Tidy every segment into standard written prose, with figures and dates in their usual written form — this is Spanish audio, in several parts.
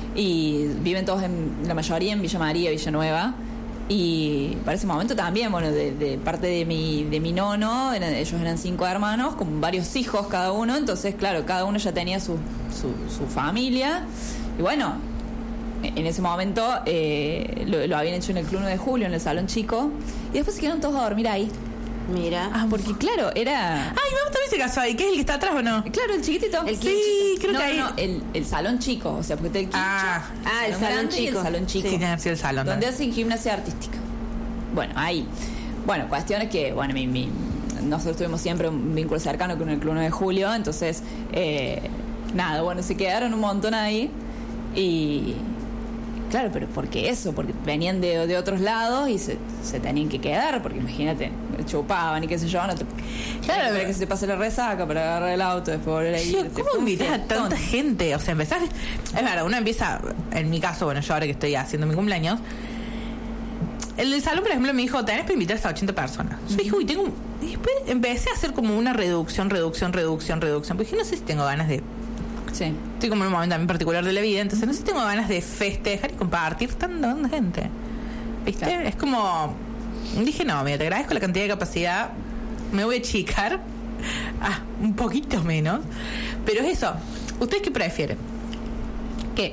y viven todos la mayoría en Villa María, Villanueva. Y para ese momento también, bueno, de parte de mi nono, ellos eran 5 hermanos, con varios hijos cada uno, entonces, claro, cada uno ya tenía su familia. Y bueno, en ese momento lo habían hecho en el Club 9 de Julio, en el Salón Chico, y después se quedaron todos a dormir ahí. Mira. Ah, porque claro, era... Ay, mi mamá también se casó ahí. ¿Qué es el que está atrás o no? Claro, el chiquitito. Sí, creo que ahí... No, el salón chico, o sea, porque está el quincho, el salón chico. Y el salón chico. Sí, tiene que ser el salón. Donde hacen gimnasia artística. Bueno, ahí. Bueno, cuestiones que, bueno, nosotros tuvimos siempre un vínculo cercano con el Club 9 de Julio, entonces, nada, bueno, se quedaron un montón ahí y... Claro, pero ¿por qué eso? Porque venían de otros lados y se tenían que quedar, porque imagínate, chupaban y qué sé yo, no te... Claro, pero que se te pase la resaca para agarrar el auto, después volver a ir. ¿Cómo invitas a tanta gente? O sea, empezás... Es verdad, uno empieza... En mi caso, bueno, yo ahora que estoy haciendo mi cumpleaños, el del salón, por ejemplo, me dijo, tenés para invitar hasta 80 personas. Yo dije, uy, tengo... Y después empecé a hacer como una reducción. Porque dije, no sé si tengo ganas de... Sí. Estoy como en un momento también particular de la vida, entonces no sé si tengo ganas de festejar y compartir tanta gente. ¿Viste? Claro. Es como... Dije, no, mira, te agradezco la cantidad de capacidad, me voy a achicar un poquito menos. Pero es eso. ¿Ustedes qué prefieren? ¿Que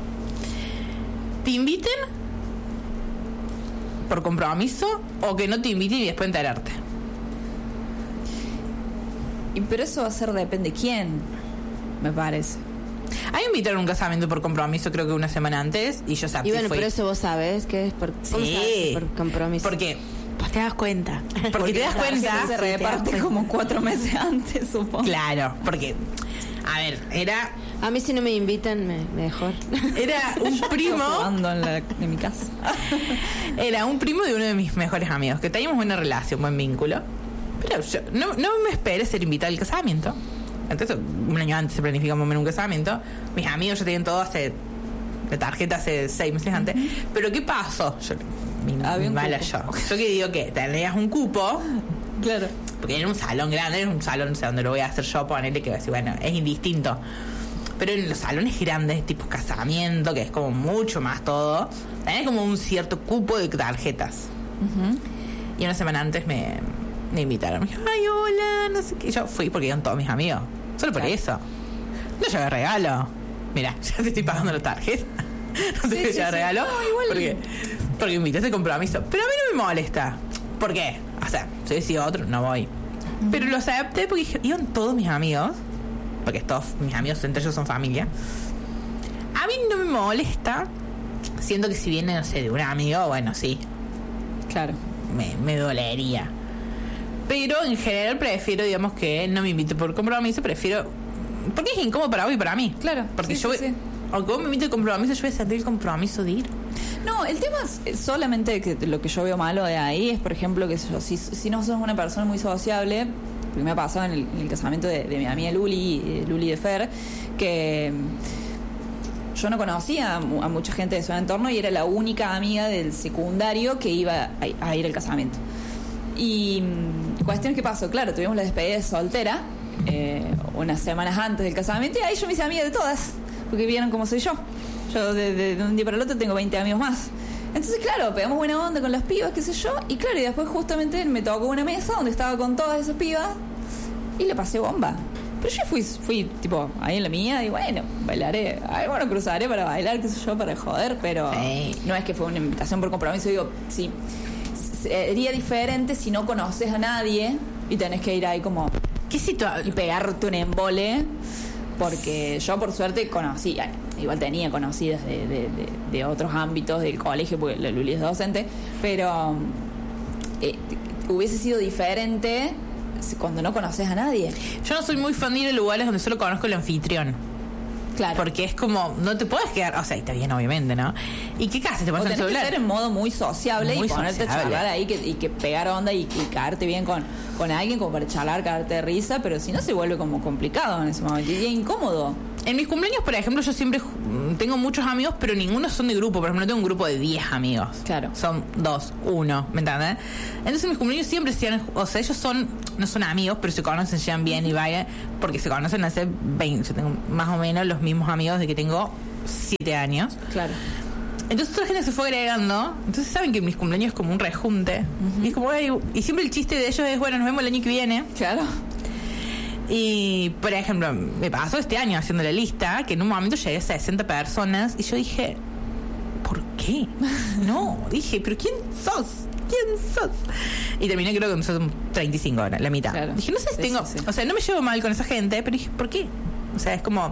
te inviten por compromiso o que no te inviten y después enterarte? Pero eso va a ser depende de quién, me parece. A mí me invitaron a un casamiento por compromiso, creo que una semana antes, y yo sabía. Y bueno, pero eso vos sabés que es por, sí, por compromiso. Porque pues te das cuenta. Porque te das la cuenta. Se reparte como 4 meses antes, supongo. Claro, porque, a ver, era... A mí si no me invitan, mejor. Era un primo... en mi casa. Era un primo de uno de mis mejores amigos, que teníamos buena relación, buen vínculo. Pero yo no me esperé ser invitada al casamiento. Entonces, un año antes se planificamos un casamiento. Mis amigos ya tenían todo de tarjeta hace 6 meses antes. Pero ¿qué pasó? Mi mala yo. Yo que digo que tenías un cupo. Claro. Porque era un salón grande, era un salón, no sé dónde lo voy a hacer yo, ponerle que va a decir, bueno, es indistinto. Pero en los salones grandes, tipo casamiento, que es como mucho más todo, tenés como un cierto cupo de tarjetas. Y una semana antes me invitaron. Me dijo, ay, hola, no sé qué. Yo fui porque iban todos mis amigos. Solo por eso. No llevé regalo. Mira, ya te estoy pagando la tarjeta. No te llevé regalo. No, igual. Porque invitaste compromiso. Pero a mí no me molesta. ¿Por qué? O sea, si decía otro, no voy. Pero lo acepté porque dije, iban todos mis amigos. Porque todos mis amigos, entre ellos, son familia. A mí no me molesta. Siento que si viene, no sé, de un amigo, bueno, sí. Claro. Me dolería. Pero en general prefiero, digamos, que no me invite por compromiso. Prefiero... Porque es incómodo para vos y para mí. Claro. Porque sí, yo... Sí. Aunque vos me invites de compromiso, yo voy a sentir el compromiso de ir. No, el tema es solamente que lo que yo veo malo de ahí es, por ejemplo, que si no sos una persona muy sociable, porque me ha pasado en el casamiento de mi amiga Luli de Fer, que yo no conocía a mucha gente de su entorno y era la única amiga del secundario que iba a ir al casamiento. Y cuestión que pasó, claro, tuvimos la despedida de soltera unas semanas antes del casamiento y ahí yo me hice amiga de todas, porque vieron cómo soy yo. Yo de un día para el otro tengo 20 amigos más. Entonces, claro, pegamos buena onda con las pibas, qué sé yo, y claro, y después justamente me tocó una mesa donde estaba con todas esas pibas y le pasé bomba. Pero yo fui tipo, ahí en la mía, y bueno, bailaré, bueno, cruzaré para bailar, qué sé yo, para joder, pero no es que fue una invitación por compromiso. Digo, sí, sería diferente si no conoces a nadie y tenés que ir ahí como... ¿Qué situación? Y pegarte un embole, porque yo por suerte conocí, igual tenía conocidas de otros ámbitos del colegio, porque la Luli es docente, pero hubiese sido diferente cuando no conoces a nadie. Yo no soy muy fan de ir a lugares donde solo conozco el anfitrión. Claro. Porque es como, no te puedes quedar, o sea, está bien, obviamente, ¿no? ¿Y qué haces? ¿Te pones el celular? Que ser en modo muy sociable y ponerte a charlar ahí y que pegar onda y caerte bien con alguien como para charlar, caerte de risa, pero si no se vuelve como complicado en ese momento y es incómodo. En mis cumpleaños, por ejemplo, yo siempre tengo muchos amigos, pero ninguno son de grupo. Por ejemplo, no tengo un grupo de 10 amigos. Claro. Son 2, 1, ¿me entiendes? Entonces mis cumpleaños siempre se han, o sea, ellos no son amigos, pero se conocen, se llevan bien y bailan, porque se conocen hace 20. Yo tengo más o menos los mismos amigos de que tengo 7 años. Claro. Entonces toda la gente se fue agregando. Entonces saben que mis cumpleaños es como un rejunte. Y es como, y siempre el chiste de ellos es, bueno, nos vemos el año que viene. Claro. Y, por ejemplo, me pasó este año haciendo la lista, que en un momento llegué a 60 personas, y yo dije, ¿por qué? No, dije, ¿pero quién sos? ¿Quién sos? Y terminé creo que son 35 horas, la mitad. Claro. Dije, no sé si tengo... Sí. O sea, no me llevo mal con esa gente, pero dije, ¿por qué? O sea, es como...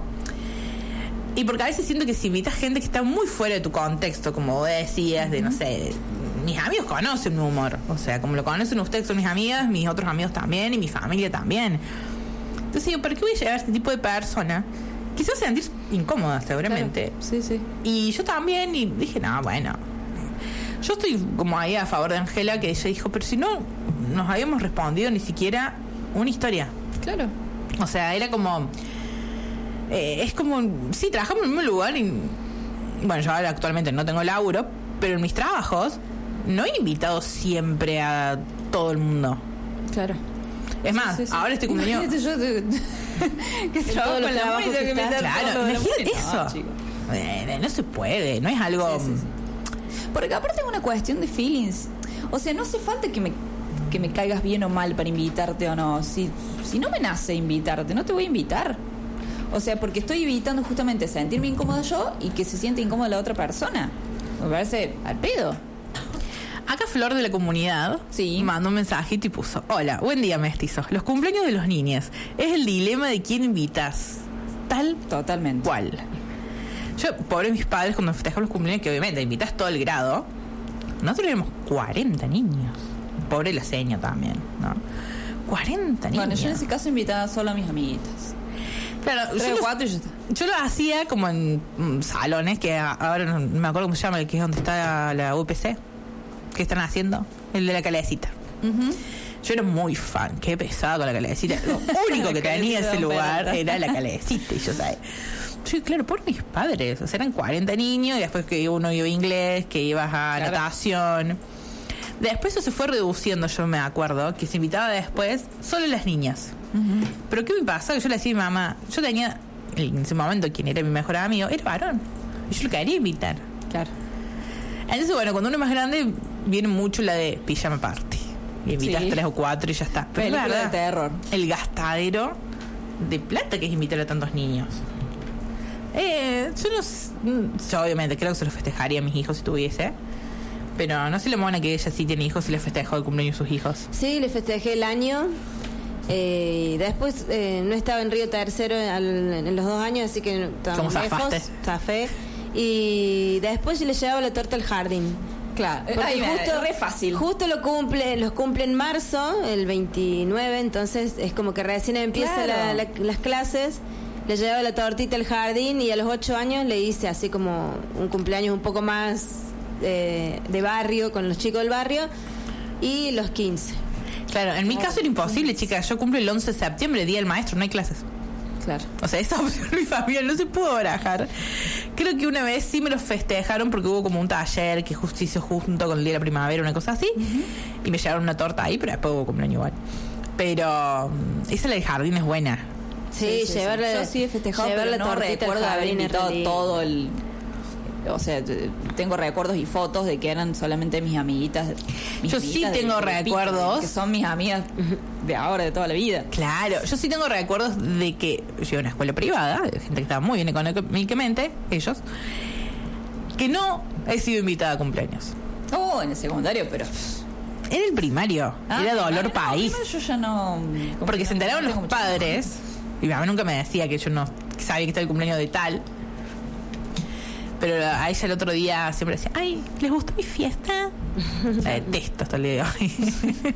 Y porque a veces siento que si invitas gente que está muy fuera de tu contexto, como vos decías, de, no sé... Mis amigos conocen mi humor. O sea, como lo conocen ustedes, son mis amigas, mis otros amigos también, y mi familia también. Entonces digo, ¿para qué voy a llegar a este tipo de persona? Quizás se sentir incómoda, seguramente. Claro. Sí. Y yo también, y dije, no, bueno. Yo estoy como ahí a favor de Ángela, que ella dijo, pero si no nos habíamos respondido ni siquiera una historia. Claro. O sea, era como... es como... Sí, trabajamos en el mismo lugar y... Bueno, yo ahora actualmente no tengo laburo, pero en mis trabajos no he invitado siempre a todo el mundo. Claro. Es más, ahora este cumpleaños... Imagínate yo que trabajo con la música que me está Claro, imagínate eso. No, chicos. No se puede, no es algo... Sí. Porque aparte es una cuestión de feelings. O sea, no hace falta que me caigas bien o mal para invitarte o no. Si no me nace invitarte, no te voy a invitar. O sea, porque estoy evitando justamente sentirme incómoda yo y que se siente incómoda la otra persona. Me parece al pedo. Acá Flor de la comunidad mandó un mensajito y puso: hola, buen día mestizos. Los cumpleaños de los niños es el dilema de quién invitas. Tal Totalmente. cual. Yo, pobre mis padres, cuando festejamos los cumpleaños, que obviamente invitas todo el grado, nosotros éramos 40 niños. Pobre la seña también, ¿no? 40 niños. Bueno, yo en ese caso invitaba solo a mis amiguitas. Claro, 3 o 4 y ya está. Yo lo hacía como en salones, que ahora no me acuerdo cómo se llama, que es donde está la UPC, que están haciendo, el de la calecita. Yo era muy fan, qué pesado con la calecita. Lo único que tenía ese lugar era la calecita, y yo sabía. Sí, claro, por mis padres. O sea, eran 40 niños, y después que uno iba a inglés, que ibas a natación. Después eso se fue reduciendo, yo me acuerdo, que se invitaba después solo las niñas. Pero ¿qué me pasó? Que yo le decía a mi mamá, yo tenía, en ese momento, quien era mi mejor amigo, era varón. Y yo lo quería invitar. Claro. Entonces, bueno, cuando uno es más grande, viene mucho la de pijama party. Y invitas 3 o 4 y ya está. Pero Película es verdad, de terror. el gastadero de plata que es invitar a tantos niños. Yo obviamente creo que se lo festejaría a mis hijos si tuviese. Pero no sé la mona que ella sí tiene hijos y le festejó el cumpleaños a sus hijos. Sí, le festejé el año. Después no estaba en Río Tercero en los 2 años, así que estábamos lejos. Zafé. Y después yo le llevaba la torta al jardín. Claro. Porque re fácil. Justo los cumple en marzo, el 29, entonces es como que recién empieza las clases. Le llevaba la tortita al jardín y a los 8 años le hice así como un cumpleaños un poco más de barrio, con los chicos del barrio, y los 15. Claro, en mi caso era imposible, chicas. Yo cumplo el 11 de septiembre, día del maestro, no hay clases. Claro. O sea, esa opción mi familia no se pudo barajar. Creo que una vez sí me lo festejaron porque hubo como un taller que justo hizo junto con el día de la primavera, una cosa así. Y me llevaron una torta ahí, pero después hubo cumpleaños igual. Pero esa la del jardín es buena. Sí, llevarle. Yo sí he festejado, llevar pero la no tortita recuerdo al haber jardín, invitado es re lindo. todo el... O sea, tengo recuerdos y fotos de que eran solamente mis amiguitas. Yo sí tengo recuerdos. Que son mis amigas de ahora, de toda la vida. Claro, yo sí tengo recuerdos de que yo iba a una escuela privada, de gente que estaba muy bien económicamente, ellos, que no he sido invitada a cumpleaños. Oh, en el secundario, pero... Era el primario, era dolor país. Yo ya no... Porque se enteraron los padres, y mi mamá nunca me decía que yo no sabía que estaba el cumpleaños de tal. Pero a ella el otro día siempre decía, ay, ¿les gustó mi fiesta? La detesto hasta el día de hoy.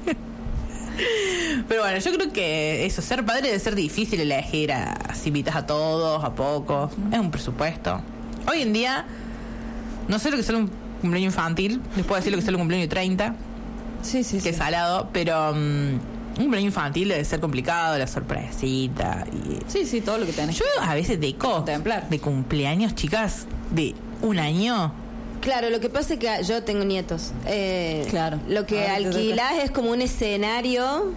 Pero bueno, yo creo que eso, ser padre debe ser difícil elegir si invitas a todos, a pocos. Es un presupuesto. Hoy en día, no sé lo que sale un cumpleaños infantil, les puedo decir lo que sale un cumpleaños de 30, sí, que es salado, pero un cumpleaños infantil debe ser complicado, la sorpresita. Sí, todo lo que tenés. Yo a veces deco de cumpleaños, chicas, de un año. Claro, lo que pasa es que yo tengo nietos. Claro. Lo que alquilás es como un escenario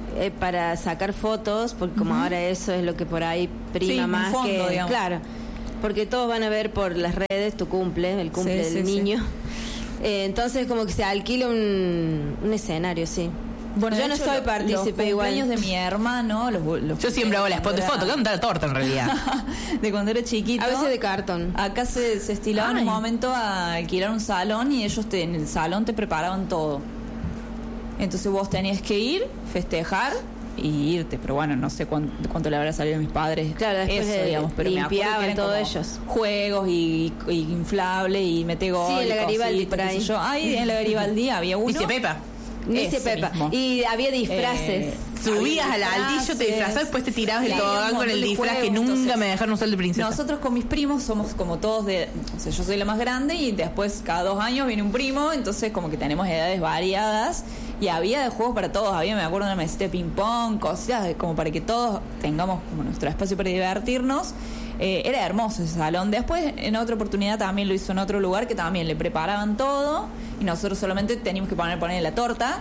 para sacar fotos, porque como ahora eso es lo que por ahí prima un más fondo, que... digamos. Claro. porque todos van a ver por las redes tu cumple, el cumple del niño. Entonces como que se alquila un escenario, sí. Bueno, yo no soy partícipe igual. Los cumpleaños de mi hermano, yo siempre hago la spot de foto, que onda la torta en realidad. De cuando era chiquito. A veces de cartón. Acá se estilaba en un momento a alquilar un salón y ellos en el salón te preparaban todo. Entonces vos tenías que ir, festejar y irte, pero bueno, no sé cuánto le habrá salido a mis padres. Claro, después eso, digamos, pero limpiaban todos ellos. Juegos y inflables y mete gol. Sí, en la Garibaldi por ahí. En la Garibaldi había uno. Dice Pepa. Dice Pepa. Mismo. Y había disfraces. Subías al aldillo, te disfrazabas, después te tirabas el tobogán con el disfraz que nunca me dejaron usar de princesa. Nosotros con mis primos somos como todos o sea, yo soy la más grande y después cada 2 años viene un primo, entonces como que tenemos edades variadas y había de juegos para todos. Había, me acuerdo, una mesita de ping pong, cosas como para que todos tengamos como nuestro espacio para divertirnos. Era hermoso ese salón. Después, en otra oportunidad, también lo hizo en otro lugar que también le preparaban todo y nosotros solamente teníamos que poner la torta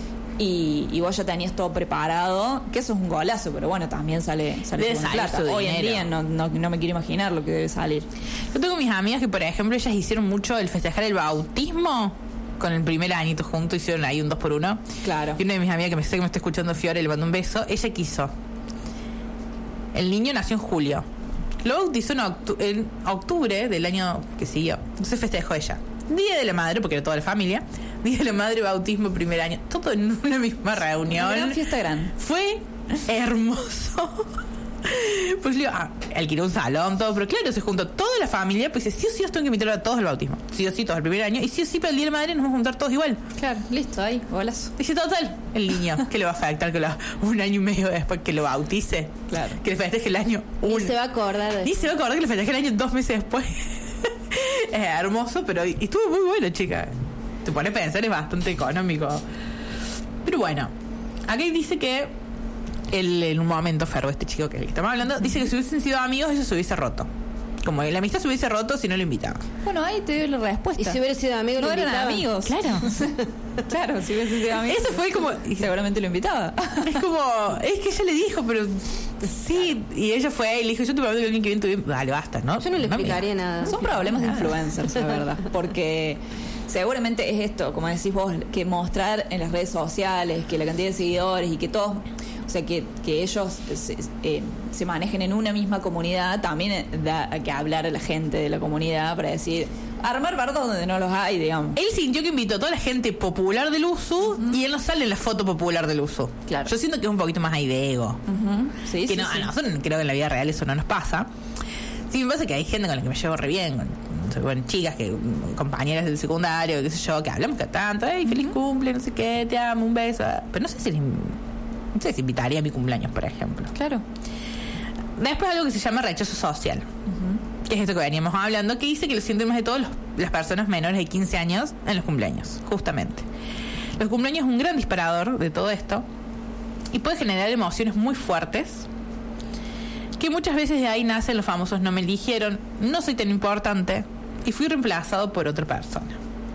y vos ya tenías todo preparado, que eso es un golazo, pero bueno, también sale debe salir plata. Hoy en día no me quiero imaginar lo que debe salir. Yo tengo mis amigas que, por ejemplo, ellas hicieron mucho el festejar el bautismo con el primer añito juntos, hicieron ahí un 2x1. Claro. Y una de mis amigas que sé que me está escuchando, Fiore, le mando un beso. Ella quiso. El niño nació en julio. Lo bautizó en octubre del año que siguió. Entonces festejó ella. Día de la madre, porque era toda la familia. Día de la madre, bautismo, primer año. Todo en una misma reunión. Una gran fiesta grande. Fue hermoso. Pues le digo, alquiló un salón, todo, pero claro, se juntó toda la familia, pues dice, sí o sí os tengo que invitar a todos al bautismo. Sí o sí, todos el primer año. Y sí o sí, para el Día de la Madre nos vamos a juntar todos igual. Claro, listo, ahí, golazo. Dice, total, el niño, ¿qué le va a afectar que un año y medio después que lo bautice? Claro. Que le festeje el año Y se va a acordar. Y se va a acordar que le festeje el año 2 meses después. Es hermoso, pero y estuvo muy bueno, chica. Te pone a pensar, es bastante económico. Pero bueno, aquí dice que en un momento Ferro, este chico que estamos hablando, dice que si hubiesen sido amigos eso se hubiese roto. Como la amistad se hubiese roto si no lo invitaba. Bueno, ahí te doy la respuesta. Y si hubiera sido amigo, no lo eran invitaba. amigos. Claro. Claro, si hubiese sido amigos. Eso fue como... Seguramente lo invitaba. Es como... Es que ella le dijo, pero... Sí, y ella fue y le dijo, yo te prometo que alguien que viene tu bien... Dale, basta, ¿no? Yo no le explicaría nada. Son problemas de influencers, la verdad. Porque seguramente es esto, como decís vos, que mostrar en las redes sociales, que la cantidad de seguidores y que todos... O sea, que ellos se manejen en una misma comunidad, también da que hablar a la gente de la comunidad para decir, armar bardos donde no los hay, digamos. Él sintió que invitó a toda la gente popular del USU y él no sale en la foto popular del USU. Claro. Yo siento que es un poquito más ahí de ego. Sí, que sí, no, sí. A nosotros creo que en la vida real eso no nos pasa. Sí, me pasa que hay gente con la que me llevo re bien, con chicas, compañeras del secundario, qué sé yo, que hablamos cada tanto, hey, feliz cumple, no sé qué, te amo, un beso. Pero no sé si invitaría a mi cumpleaños, por ejemplo. Claro. Después algo que se llama rechazo social, que es esto que veníamos hablando, que dice que lo sienten más de todas las personas menores de 15 años en los cumpleaños, justamente. Los cumpleaños es un gran disparador de todo esto y puede generar emociones muy fuertes, que muchas veces de ahí nacen los famosos no me eligieron, no soy tan importante y fui reemplazado por otra persona.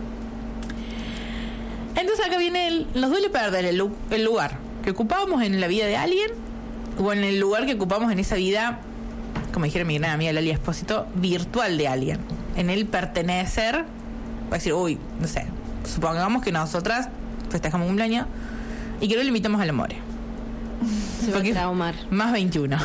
Entonces acá viene nos duele perder el lugar que ocupábamos en la vida de alguien o en el lugar que ocupamos en esa vida, como dijera mi gran amiga Lali Espósito, virtual de alguien, en el pertenecer. Va a decir, uy, no sé, supongamos que nosotras festejamos un cumpleaños y que no le invitamos al Amore. Se va a traumar. Más 21.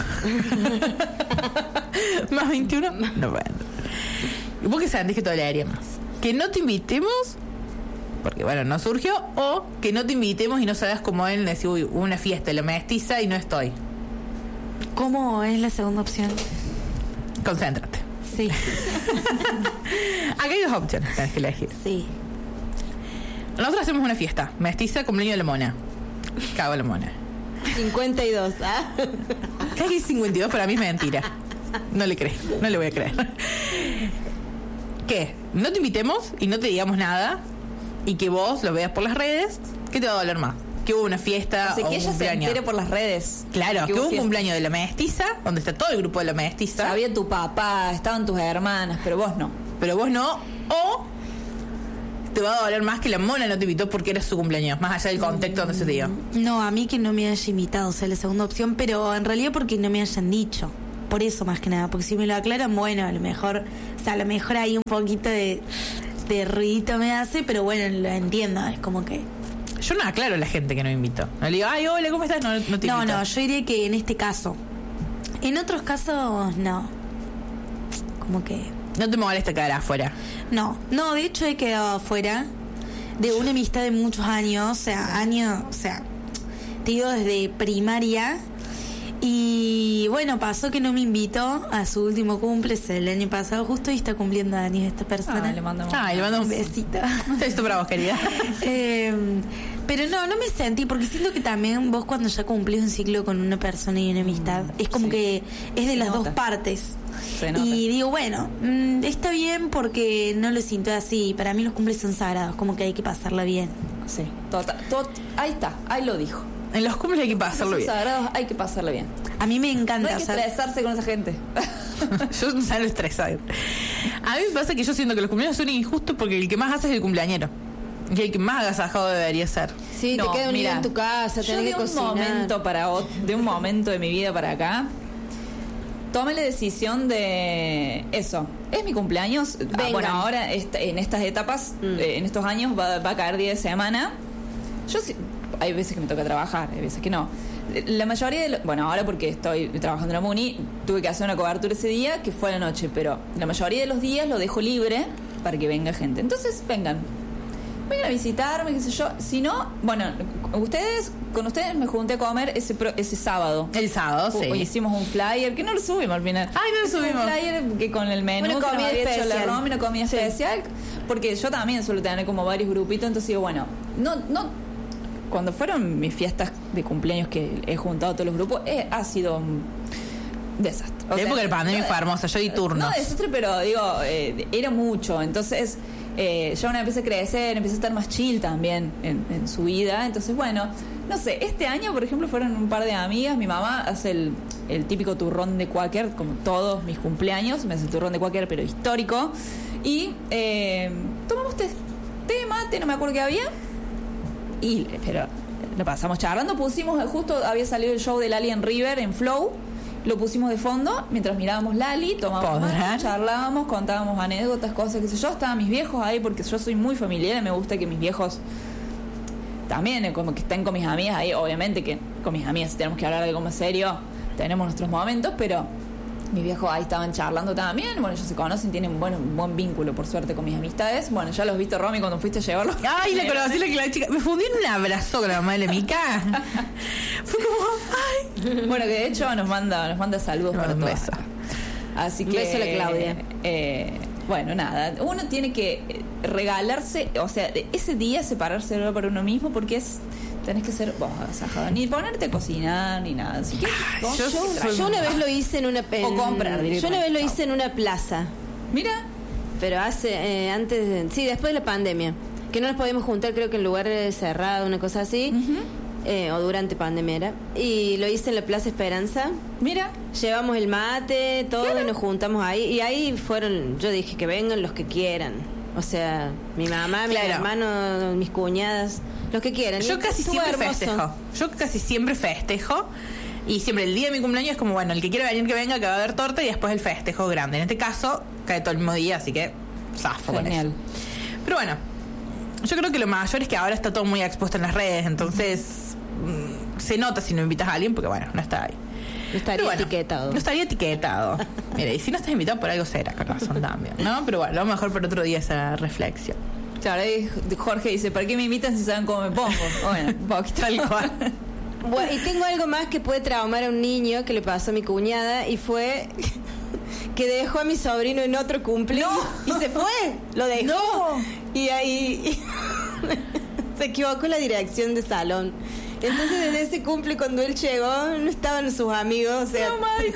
Más 21. No bueno. ¿Vos qué sabés que toleraría más? Que no te invitemos porque bueno, no surgió, o que no te invitemos y no sabes cómo él decir, uy, una fiesta, la mestiza y no estoy. ¿Cómo es la segunda opción? Concéntrate. Sí. Acá hay 2 opciones, tenés que elegir. Sí. Nosotros hacemos una fiesta, mestiza, cumpleaños de la mona. Cago la mona. 52, ¿ah? Casi 52 para mí es mentira. No le creo, no le voy a creer. ¿Qué? No te invitemos y no te digamos nada y que vos lo veas por las redes, ¿qué te va a doler más? Que hubo una fiesta o sea, que un ella cumpleaños. se entere por las redes. Claro, que hubo un fiesta. cumpleaños de la mestiza, donde está todo el grupo de la mestiza. Había tu papá, estaban tus hermanas, pero vos no. Pero vos no, o te va a doler más que la mona no te invitó porque era su cumpleaños, más allá del contexto donde se dio. No, a mí que no me haya invitado, o sea, la segunda opción, pero en realidad porque no me hayan dicho. por eso más que nada, porque si me lo aclaran, bueno, a lo mejor hay un poquito de ruidito me hace, pero bueno, lo entiendo, es como que... Yo no aclaro a la gente que no invito. No le digo, ay, hola, ¿cómo estás? No te invito. No, yo diría que en este caso. En otros casos, no. Como que... No te molesta quedar afuera. No, de hecho he quedado afuera de una amistad de muchos años, o sea, te digo desde primaria. Y bueno, pasó que no me invitó a su último cumple el año pasado, justo y está cumpliendo años esta persona. Le mando un besito. Esto para vos, querida. Pero no me sentí, porque siento que también vos cuando ya cumplís un ciclo con una persona y una amistad, es como que es de las dos partes. Y digo, bueno, está bien porque no lo siento así. Para mí los cumples son sagrados, como que hay que pasarla bien. Sí, ahí está, ahí lo dijo. En los cumples hay que pasarlo bien. Sagrados hay que pasarla bien. A mí me encanta. No hay que estresarse con esa gente. Yo no salgo estresada. A mí me pasa que yo siento que los cumpleaños son injustos porque el que más hace es el cumpleañero. Y el que más agasajado debería ser. Sí, te queda un niño en tu casa, tenés que cocinar. De un momento de mi vida para acá, tomé la decisión de eso. Es mi cumpleaños. Bueno, ahora en estas etapas, en estos años va a caer día de semana. Yo hay veces que me toca trabajar, hay veces que no. La mayoría bueno, ahora porque estoy trabajando en la Muni, tuve que hacer una cobertura ese día que fue a la noche, pero la mayoría de los días lo dejo libre para que venga gente. Entonces, vengan a visitarme, qué sé yo. Si no, bueno, con ustedes me junté a comer ese sábado. El sábado, sí. Hoy hicimos un flyer, que no lo subimos al final. Ay, no lo subimos. Un flyer que con el menú una comida que había especial. hecho la Romy, una comida especial, porque yo también suelo tener como varios grupitos, entonces digo, bueno, no cuando fueron mis fiestas de cumpleaños que he juntado a todos los grupos, ha sido un desastre. La época del pandemia fue hermosa, yo di turnos. No desastre, pero digo, era mucho. Entonces, yo una empecé a crecer, empecé a estar más chill también en su vida. Entonces, bueno, no sé, este año, por ejemplo, fueron un par de amigas. Mi mamá hace el típico turrón de Quaker, como todos mis cumpleaños. Me hace el turrón de Quaker, pero histórico. Y tomamos té, mate, no me acuerdo qué había. Pero lo pasamos charlando, justo había salido el show de Lali en River, en Flow, lo pusimos de fondo, mientras mirábamos Lali, tomábamos mate, charlábamos, contábamos anécdotas, cosas, qué sé yo, estaban mis viejos ahí, porque yo soy muy familiar y me gusta que mis viejos también, como que estén con mis amigas ahí, obviamente que con mis amigas si tenemos que hablar de algo más serio, tenemos nuestros momentos, pero mis viejos ahí estaban charlando también. Bueno, ellos se conocen, tienen un buen vínculo, por suerte, con mis amistades. Bueno, ya los viste, Romy, cuando fuiste a llevarlos. Ay, la conocí, la chica. Me fundí en un abrazo con la mamá de Mica. Fue como, ay. Bueno, que de hecho nos manda saludos para todos. Así que... Un beso a la Claudia. Bueno, nada. Uno tiene que regalarse, o sea, ese día separarse para uno mismo, porque tenés que ser vos agasajado, ni ponerte a cocinar ni nada. Así que yo una vez lo hice en una o comprar directamente. Yo una vez lo hice en una plaza. Mira, pero después de la pandemia, que no nos podíamos juntar, creo que en lugares cerrados, una cosa así. O durante pandemia era. Y lo hice en la Plaza Esperanza. Mira, llevamos el mate, todo, claro. Y nos juntamos ahí. Y ahí yo dije que vengan los que quieran. O sea, mi mamá, mi hermano, mis cuñadas, los que quieran. Yo casi siempre festejo. Y siempre el día de mi cumpleaños es como, bueno, el que quiera venir que venga, que va a haber torta y después el festejo grande. En este caso, cae todo el mismo día, así que zafo con eso. Pero bueno, yo creo que lo mayor es que ahora está todo muy expuesto en las redes, entonces se nota si no invitas a alguien porque, bueno, no está ahí. No estaría etiquetado. No estaría etiquetado. Mira, y si no estás invitado por algo será, capaz también, ¿no? Pero bueno, lo mejor para otro día esa reflexión. Claro, ahí Jorge dice, ¿para qué me invitan si saben cómo me pongo? Bueno, un poquito tal cual. Bueno, y tengo algo más que puede traumar a un niño que le pasó a mi cuñada, y fue que dejó a mi sobrino en otro cumpleaños. No. Y se fue, lo dejó. No. Y ahí se equivocó la dirección de salón. Entonces en ese cumple, cuando él llegó, no estaban sus amigos, o sea,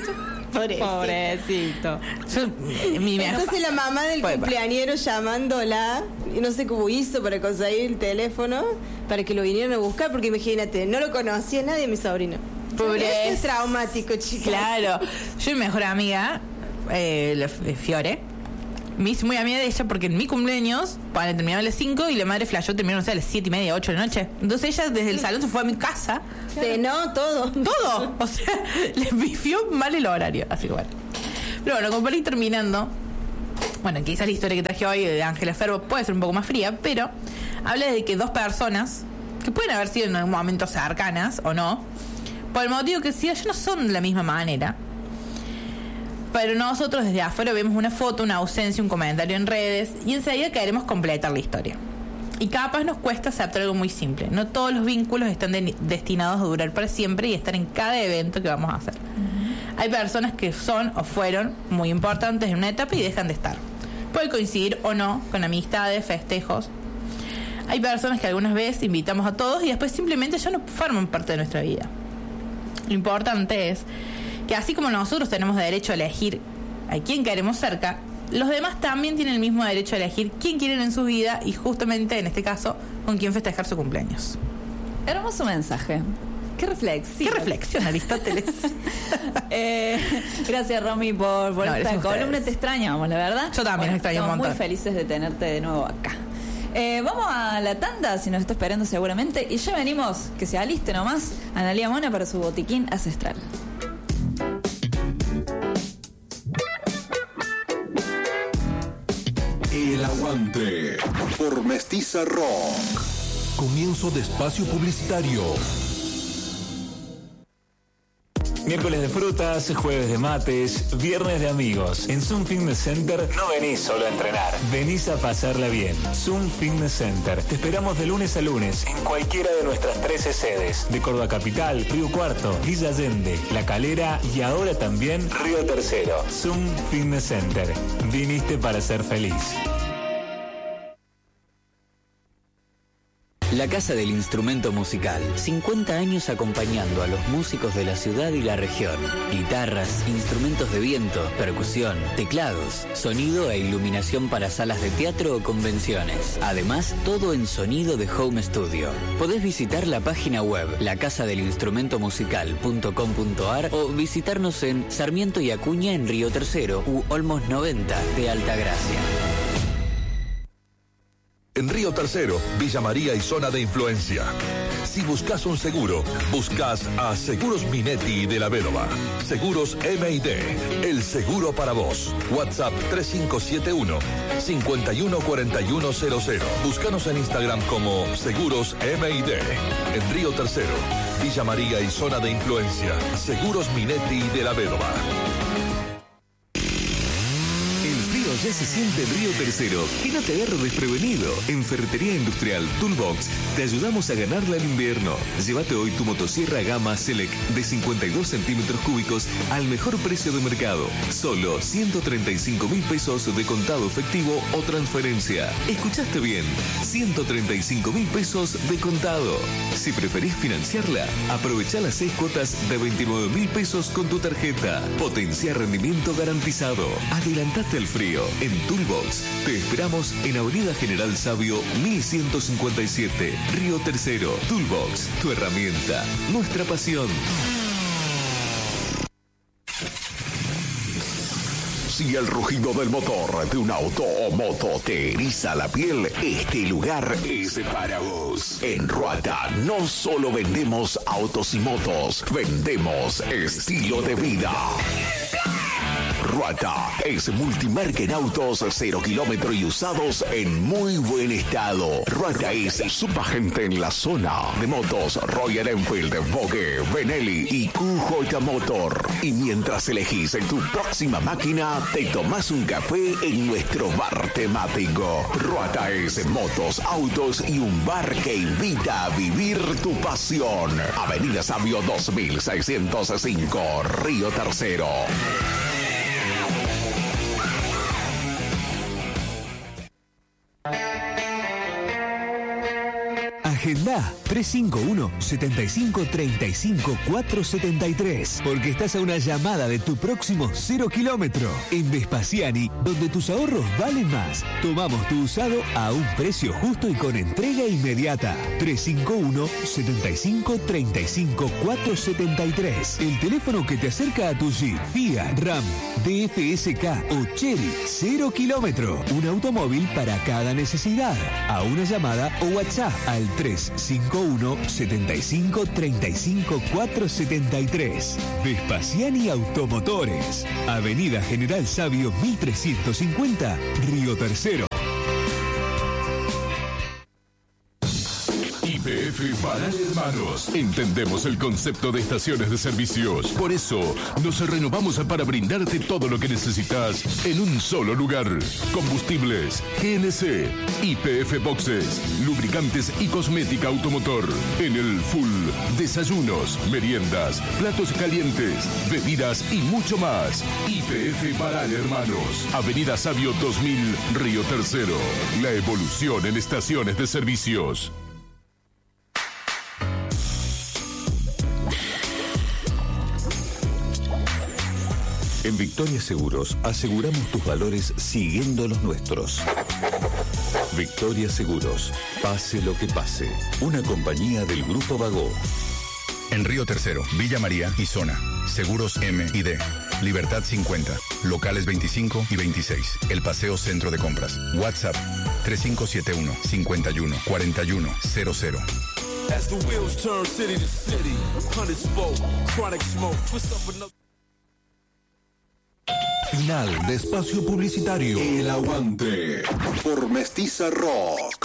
pobrecito. Entonces la mamá del cumpleañero llamándola, y no sé cómo hizo para conseguir el teléfono para que lo vinieran a buscar, porque imagínate, no lo conocía nadie, mi sobrino. Pobre, es traumático, chicas. Claro. Yo, mi mejor amiga, Fiore, me hice muy amiga de ella porque en mi cumpleaños, terminaba a las 5 y la madre flashó, terminó, no sé, a las 7:30, 8 de la noche. Entonces ella desde el salón se fue a mi casa. Cenó todo. Todo. O sea, le pifió mal el horario. Así que bueno. Pero bueno, como para ir terminando, bueno, quizás la historia que traje hoy de Ángela Ferbo puede ser un poco más fría, pero habla de que dos personas, que pueden haber sido en algún momento cercanas o no, por el motivo que sí, ellos no son de la misma manera. Pero nosotros desde afuera vemos una foto, una ausencia, un comentario en redes y enseguida queremos completar la historia. Y capaz nos cuesta aceptar algo muy simple. No todos los vínculos están destinados a durar para siempre y estar en cada evento que vamos a hacer. Hay personas que son o fueron muy importantes en una etapa y dejan de estar. Puede coincidir o no con amistades, festejos. Hay personas que algunas veces invitamos a todos y después simplemente ya no forman parte de nuestra vida. Lo importante es que así como nosotros tenemos derecho a elegir a quién queremos cerca, los demás también tienen el mismo derecho a elegir quién quieren en su vida y justamente en este caso con quién festejar su cumpleaños. Hermoso mensaje. Qué reflexión. Qué reflexión, Aristóteles. Gracias, Romy, por esta columna. Te extrañamos, la verdad. Yo también extraño un montón. Estamos muy felices de tenerte de nuevo acá. Vamos a la tanda, si nos está esperando seguramente. Y ya venimos, que se aliste nomás, Analía Mona para su botiquín ancestral. El aguante por Mestiza Rock. Comienzo de espacio publicitario. Miércoles de frutas, jueves de mates, viernes de amigos. En Zoom Fitness Center no venís solo a entrenar, venís a pasarla bien. Zoom Fitness Center. Te esperamos de lunes a lunes en cualquiera de nuestras 13 sedes. De Córdoba Capital, Río Cuarto, Villa Allende, La Calera y ahora también Río Tercero. Zoom Fitness Center. Viniste para ser feliz. La Casa del Instrumento Musical. 50 años acompañando a los músicos de la ciudad y la región. Guitarras, instrumentos de viento, percusión, teclados, sonido e iluminación para salas de teatro o convenciones. Además, todo en sonido de home studio. Podés visitar la página web lacasadelinstrumentomusical.com.ar o visitarnos en Sarmiento y Acuña en Río Tercero u Olmos 90 de Altagracia. En Río Tercero, Villa María y zona de influencia. Si buscas un seguro, buscas a Seguros Minetti de la Vedova. Seguros M&D, el seguro para vos. WhatsApp 3571-514100. Búscanos en Instagram como Seguros M&D. En Río Tercero, Villa María y zona de influencia. Seguros Minetti de la Vedova. Ya se siente en Río Tercero, que no te agarre desprevenido. En Ferretería Industrial Toolbox te ayudamos a ganarle al invierno. Llévate hoy tu motosierra Gama Select de 52 centímetros cúbicos al mejor precio de mercado. Solo 135.000 pesos de contado efectivo o transferencia. ¿Escuchaste bien? 135.000 pesos de contado. Si preferís financiarla, aprovecha las 6 cuotas de 29.000 pesos con tu tarjeta. Potencia rendimiento garantizado. Adelantate al frío. En Toolbox te esperamos en Avenida General Sabio 1157, Río Tercero. Toolbox, tu herramienta, nuestra pasión. Si el rugido del motor de un auto o moto te eriza la piel, este lugar es para vos. En Ruata no solo vendemos autos y motos, vendemos estilo de vida. Ruata es multimarca en autos 0 kilómetro y usados en muy buen estado. Ruata es subagente en la zona de motos Royal Enfield, Vogue, Benelli y QJ Motor. Y mientras elegís en tu próxima máquina, te tomás un café en nuestro bar temático. Ruata es motos, autos y un bar que invita a vivir tu pasión. Avenida Sabio 2605, Río Tercero. Agenda 351-7535-473. Porque estás a una llamada de tu próximo 0 kilómetro. En Vespasiani, donde tus ahorros valen más. Tomamos tu usado a un precio justo y con entrega inmediata. 351-7535-473. El teléfono que te acerca a tu Jeep, Fiat, Ram, DFSK o Chery. 0 kilómetro. Un automóvil para cada necesidad. A una llamada o WhatsApp al 351-7535-473. Vespasiani Automotores. Avenida General Sabio 1350, Río Tercero. YPF Baral Hermanos. Entendemos el concepto de estaciones de servicios. Por eso, nos renovamos para brindarte todo lo que necesitas en un solo lugar. Combustibles, GNC, YPF Boxes, lubricantes y cosmética automotor. En el full, desayunos, meriendas, platos calientes, bebidas y mucho más. YPF Baral Hermanos. Avenida Sabio 2000, Río Tercero. La evolución en estaciones de servicios. En Victoria Seguros aseguramos tus valores siguiendo los nuestros. Victoria Seguros, pase lo que pase. Una compañía del Grupo Bagó. En Río Tercero, Villa María y Zona. Seguros M y D. Libertad 50. Locales 25 y 26. El Paseo Centro de Compras. WhatsApp 3571 51 41 00. As the wheels turn city to city, hundreds folk, chronic smoke, twist up another. Final de espacio publicitario. El Aguante por Mestiza Rock.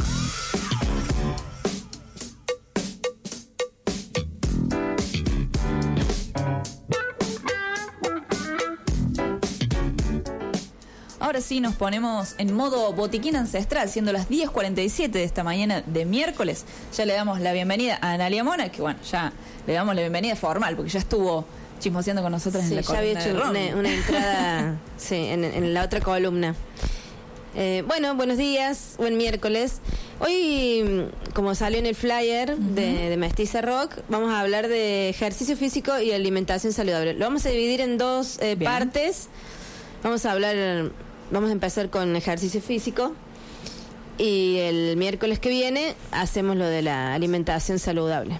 Ahora sí nos ponemos en modo botiquín ancestral, siendo las 10:47 de esta mañana de miércoles. Ya le damos la bienvenida a Analia Mona, que bueno, ya le damos la bienvenida formal, porque ya estuvo chismoseando con nosotros en la columna. Ya había hecho una entrada sí, en la otra columna. Bueno, buenos días, buen miércoles. Hoy, como salió en el flyer de Mestiza Rock, vamos a hablar de ejercicio físico y alimentación saludable. Lo vamos a dividir en dos partes. Vamos a empezar con ejercicio físico y el miércoles que viene hacemos lo de la alimentación saludable.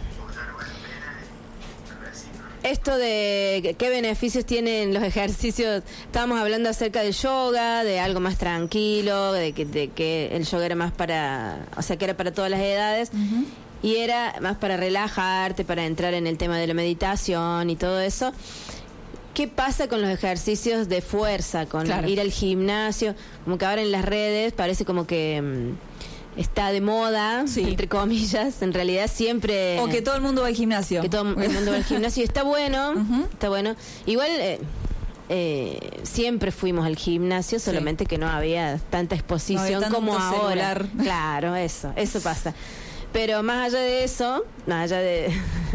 Esto de qué beneficios tienen los ejercicios, estábamos hablando acerca del yoga, de algo más tranquilo, de que el yoga era más para, o sea, que era para todas las edades, y era más para relajarte, para entrar en el tema de la meditación y todo eso. ¿Qué pasa con los ejercicios de fuerza, con ir al gimnasio? Como que ahora en las redes parece como que está de moda, entre comillas, en realidad siempre... O que todo el mundo va al gimnasio. Que todo el mundo va al gimnasio y está bueno, está bueno. Igual siempre fuimos al gimnasio, solamente que no había tanta exposición como ahora. Celular. Claro, eso pasa. Pero más allá de eso, más allá de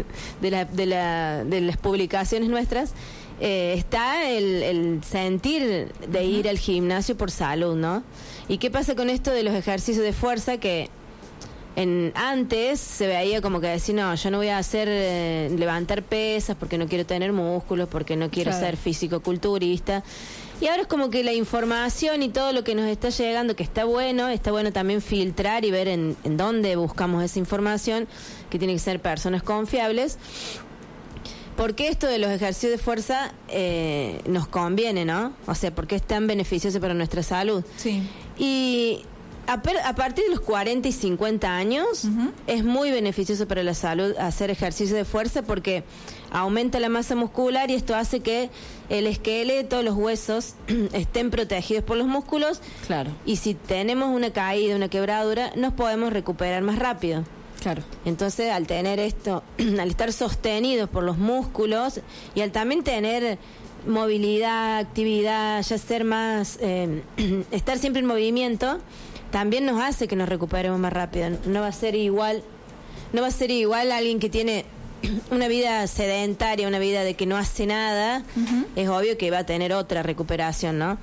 las publicaciones nuestras, está el sentir de ir al gimnasio por salud, ¿no? ¿Y qué pasa con esto de los ejercicios de fuerza? Que antes se veía como que decir, no, yo no voy a hacer levantar pesas porque no quiero tener músculos, porque no quiero ser físico-culturista. Y ahora es como que la información y todo lo que nos está llegando, que está bueno también filtrar y ver en dónde buscamos esa información, que tiene que ser personas confiables. Porque esto de los ejercicios de fuerza nos conviene, ¿no? O sea, porque es tan beneficioso para nuestra salud. Sí. Y a partir de los 40 y 50 años es muy beneficioso para la salud hacer ejercicio de fuerza porque aumenta la masa muscular y esto hace que el esqueleto, los huesos estén protegidos por los músculos. Claro. Y si tenemos una caída, una quebradura, nos podemos recuperar más rápido. Claro. Entonces, al tener esto, al estar sostenidos por los músculos y al también tener movilidad, actividad, ya ser más, estar siempre en movimiento, también nos hace que nos recuperemos más rápido. No va a ser igual alguien que tiene una vida sedentaria, una vida de que no hace nada, es obvio que va a tener otra recuperación, ¿no?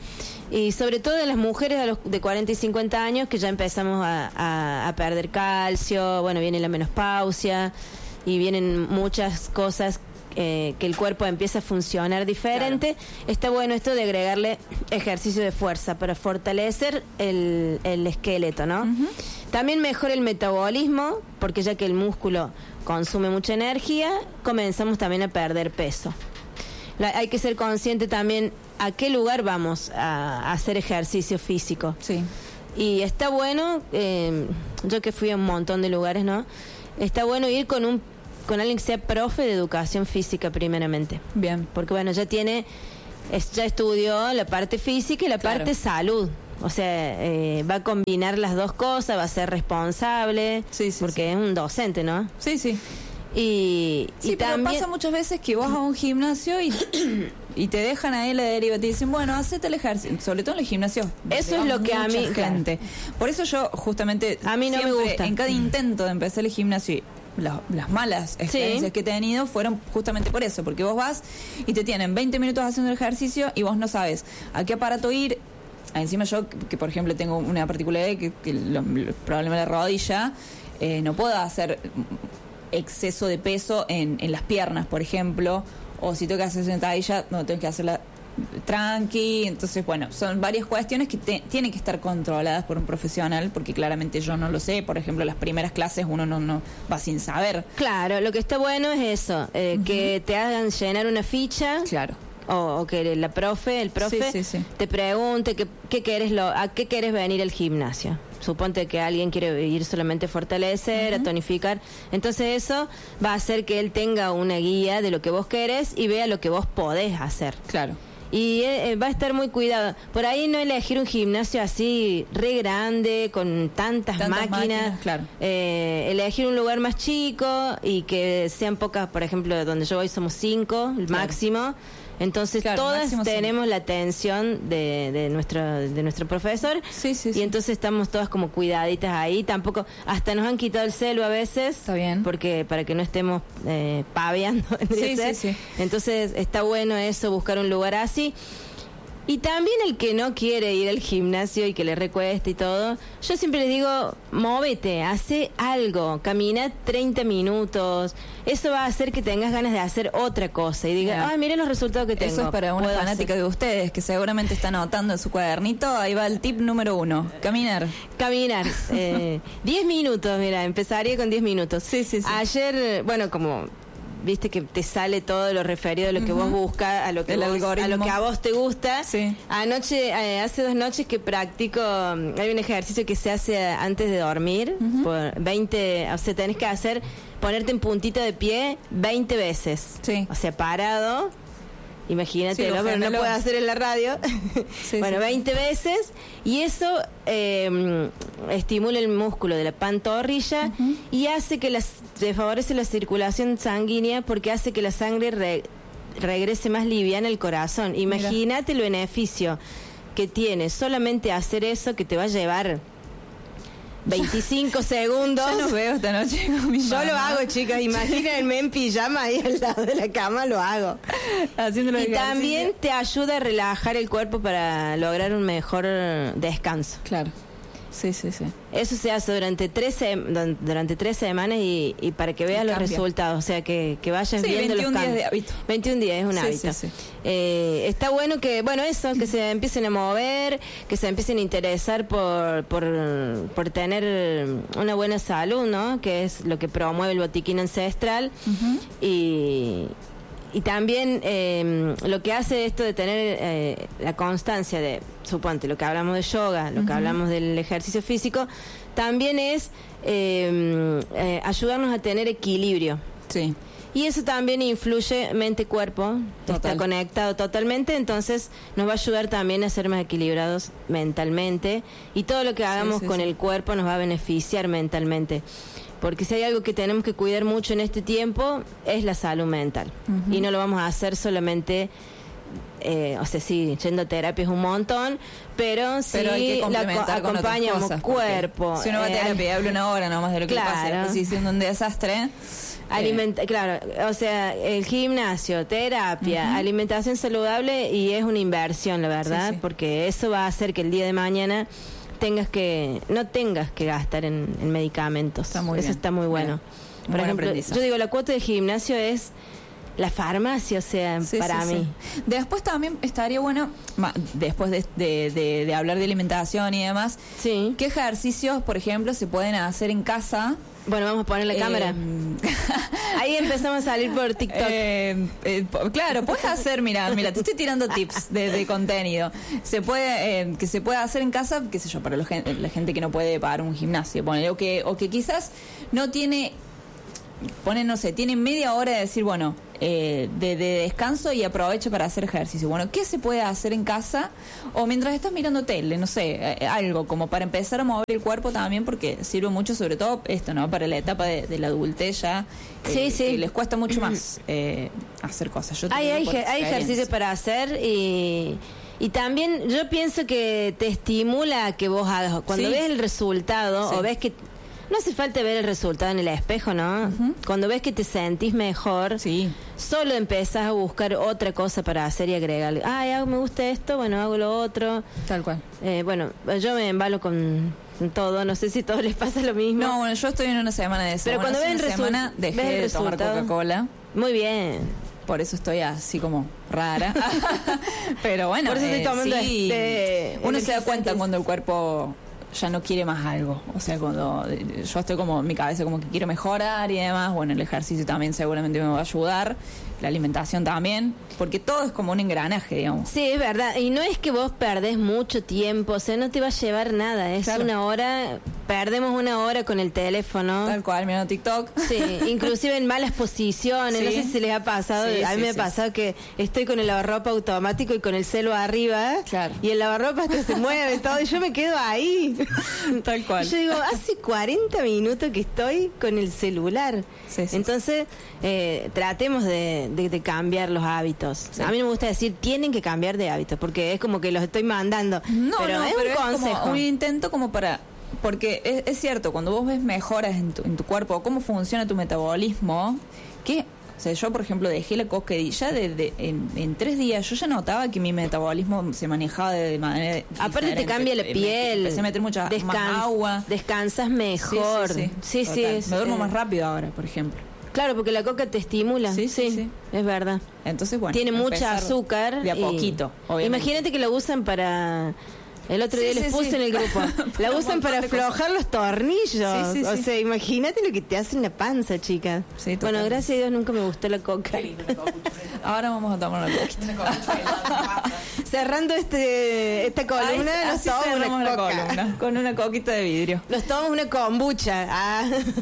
Y sobre todo en las mujeres de 40 y 50 años que ya empezamos a perder calcio, bueno, viene la menopausia y vienen muchas cosas que el cuerpo empieza a funcionar diferente. Claro. Está bueno esto de agregarle ejercicio de fuerza para fortalecer el esqueleto, ¿no? Uh-huh. También mejora el metabolismo, porque ya que el músculo consume mucha energía, comenzamos también a perder peso. Hay que ser consciente también a qué lugar vamos a hacer ejercicio físico. Sí. Y está bueno, yo que fui a un montón de lugares, ¿no? Está bueno ir con alguien que sea profe de educación física primeramente. Bien. Porque bueno, ya estudió la parte física y la parte salud. O sea, va a combinar las dos cosas, va a ser responsable, porque es un docente, ¿no? Sí, sí. Y también pasa muchas veces que vas a un gimnasio y te dejan ahí la deriva, te dicen, bueno, hacete el ejercicio, sobre todo en los gimnasios. Eso es lo que a mí, gente. Por eso yo justamente a mí no me gusta. En cada intento de empezar el gimnasio, las malas experiencias que he tenido fueron justamente por eso, porque vos vas y te tienen 20 minutos haciendo el ejercicio y vos no sabes a qué aparato ir. Encima yo, que por ejemplo tengo una particularidad que el problema de la rodilla, no puedo hacer exceso de peso en las piernas, por ejemplo, o si tengo que hacer sentadilla, no tengo que hacerla tranqui. Entonces, bueno, son varias cuestiones que tienen que estar controladas por un profesional, porque claramente yo no lo sé. Por ejemplo, las primeras clases uno no va sin saber. Claro, lo que está bueno es eso, que te hagan llenar una ficha. Claro. O que el profe te pregunte a qué querés venir al gimnasio. Suponte que alguien quiere ir solamente a fortalecer, a tonificar. Entonces eso va a hacer que él tenga una guía de lo que vos querés y vea lo que vos podés hacer. Claro. Y va a estar muy cuidado. Por ahí no elegir un gimnasio así re grande, con tantas máquinas. Claro. Elegir un lugar más chico y que sean pocas. Por ejemplo, donde yo voy somos 5, el máximo. Entonces todas tenemos la atención de nuestro profesor. Y entonces estamos todas como cuidaditas ahí. Tampoco, hasta nos han quitado el celu a veces. Está bien. Porque para que no estemos paviando. Entonces está bueno eso, buscar un lugar así. Y también el que no quiere ir al gimnasio y que le recueste y todo, yo siempre les digo, móvete, hace algo, camina 30 minutos, eso va a hacer que tengas ganas de hacer otra cosa y diga, ay, miren los resultados que tengo. Eso es para una fanática de ustedes que seguramente está anotando en su cuadernito. Ahí va el tip número 1, caminar. 10 minutos, mira, empezaría con 10 minutos. Sí. Ayer, bueno, como viste que te sale todo lo referido a lo que vos buscas, a lo que a vos te gusta. Sí. Anoche, hace 2 noches que practico, hay un ejercicio que se hace antes de dormir, por 20, o sea, tenés que ponerte en puntita de pie 20 veces. Sí. O sea, parado. Imagínate, pero no puedo hacer en la radio. 20 veces. Y eso estimula el músculo de la pantorrilla y hace que te favorece la circulación sanguínea, porque hace que la sangre regrese más liviana al corazón. Imagínate el beneficio que tiene solamente hacer eso, que te va a llevar 25 segundos. Yo no veo esta noche con mi mamá. Yo lo hago, chicas. Imagínenme en pijama ahí al lado de la cama, lo hago. Y también te ayuda a relajar el cuerpo para lograr un mejor descanso. Claro. Sí. Eso se hace durante 3 semanas y para que veas los resultados, o sea, que vayas viendo los cambios. 21 días de hábito. 21 días es un hábito. Sí. Está bueno que se empiecen a mover, que se empiecen a interesar por tener una buena salud, ¿no? Que es lo que promueve el botiquín ancestral. Y también lo que hace esto de tener la constancia de, suponte, lo que hablamos de yoga, lo que hablamos del ejercicio físico, también es ayudarnos a tener equilibrio. Sí. Y eso también influye mente-cuerpo, está conectado totalmente, entonces nos va a ayudar también a ser más equilibrados mentalmente, y todo lo que hagamos con el cuerpo nos va a beneficiar mentalmente. Porque si hay algo que tenemos que cuidar mucho en este tiempo, es la salud mental. Y no lo vamos a hacer solamente o sea, sí, yendo a terapia es un montón, pero sí hay que complementar con acompañamos otras cosas, cuerpo. Si uno va a terapia y habla una hora nomás de lo que pasa, después sí siendo un desastre. Claro, o sea, el gimnasio, terapia, alimentación saludable, y es una inversión, la verdad, porque eso va a hacer que el día de mañana no tengas que gastar en medicamentos. Eso está muy bueno. Por ejemplo, yo digo, la cuota de gimnasio es la farmacia, o sea, para mí. Después también estaría bueno, después de hablar de alimentación y demás, ¿qué ejercicios, por ejemplo, se pueden hacer en casa? Bueno, vamos a poner la cámara. Ahí empezamos a salir por TikTok. Claro, puedes hacer, mira, te estoy tirando tips de contenido. Se puede hacer en casa, qué sé yo, para la gente que no puede pagar un gimnasio, ponele, o que quizás no tiene, tiene media hora de decir, bueno, de descanso y aprovecho para hacer ejercicio. Bueno, ¿qué se puede hacer en casa? O mientras estás mirando tele, no sé, algo como para empezar a mover el cuerpo también, porque sirve mucho, sobre todo esto, ¿no? Para la etapa de la adultez ya, que les cuesta mucho más hacer cosas. Hay ejercicios para hacer y también yo pienso que te estimula a que vos hagas. Cuando ves el resultado o ves que... No hace falta ver el resultado en el espejo, ¿no? Cuando ves que te sentís mejor, solo empezás a buscar otra cosa para hacer y agregar. Me gusta esto, bueno, hago lo otro. Tal cual. Bueno, yo me embalo con todo, no sé si a todos les pasa lo mismo. No, bueno, yo estoy en una semana de eso. Pero cuando ves el resultado, dejé de tomar Coca-Cola. Muy bien. Por eso estoy así como rara. Pero bueno, por eso estoy tomando uno se da cuenta cuando el cuerpo ya no quiere más algo. O sea, cuando yo estoy como en mi cabeza como que quiero mejorar y demás, bueno, el ejercicio también seguramente me va a ayudar, la alimentación también, porque todo es como un engranaje, digamos. Sí, es verdad, y no es que vos perdés mucho tiempo, o sea, no te va a llevar nada, es una hora, perdemos una hora con el teléfono. Tal cual, mirando TikTok. Sí, inclusive en malas posiciones, no sé si les ha pasado, a mí me ha pasado que estoy con el lavarropa automático y con el celo arriba, y el lavarropa hasta se mueve todo, y yo me quedo ahí. Tal cual. Y yo digo, hace 40 minutos que estoy con el celular. Entonces, tratemos de cambiar los hábitos. A mí no me gusta decir tienen que cambiar de hábitos, porque es como que los estoy mandando. Pero es un consejo. Como un intento como para... Porque es cierto, cuando vos ves mejoras en tu cuerpo, cómo funciona tu metabolismo, que... O sea, yo, por ejemplo, dejé la coca y ya en 3 días yo ya notaba que mi metabolismo se manejaba de manera diferente. Aparte te cambia la piel. Empecé a meter mucha más agua. Descansas mejor. Sí. Me duermo más rápido ahora, por ejemplo. Claro, porque la coca te estimula. Sí. Es verdad. Entonces, bueno. Tiene mucha azúcar. De a poquito, obviamente. Imagínate que lo usan para... El otro día les puse en el grupo. La usan para aflojar los tornillos. O sea, imagínate lo que te hace en la panza, chica. Bueno, gracias a Dios nunca me gustó la coca. Ahora vamos a tomar una coquita. Cerrando esta columna, nos tomamos una coca. Con una coquita de vidrio. Nos tomamos una kombucha.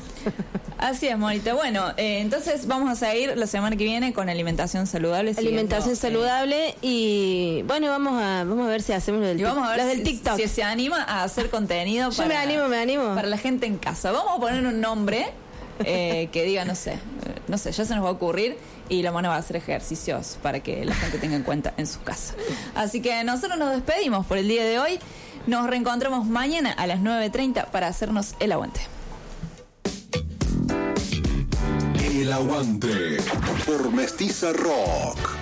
Así es, Mónica. Bueno, entonces vamos a seguir la semana que viene con alimentación saludable. Alimentación saludable y bueno, vamos a ver si hacemos lo del TikTok. Si se anima a hacer contenido Yo me animo. Para la gente en casa. Vamos a poner un nombre que diga, no sé, ya se nos va a ocurrir y la mano va a hacer ejercicios para que la gente tenga en cuenta en su casa. Así que nosotros nos despedimos por el día de hoy. Nos reencontramos mañana a las 9:30 para hacernos el aguante. El aguante por Mestiza Rock.